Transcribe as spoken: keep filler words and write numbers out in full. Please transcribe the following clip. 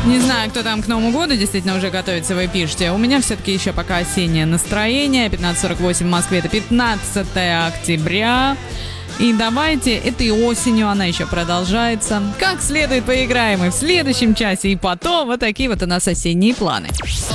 Не знаю, кто там к Новому году действительно уже готовится, вы пишете. У меня все-таки еще пока осеннее настроение. пятнадцать сорок восемь в Москве, это пятнадцатое октября. И давайте этой осенью, она еще продолжается, как следует поиграем и в следующем часе, и потом вот такие вот у нас осенние планы.